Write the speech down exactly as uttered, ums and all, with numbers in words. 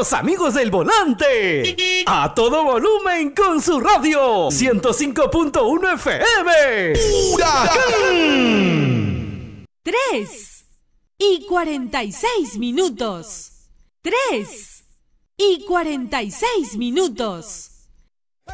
los amigos del volante. A todo volumen con su radio. ciento cinco punto uno F M. ¡Huracán! Tres y cuarenta y seis minutos. Tres y cuarenta y seis minutos.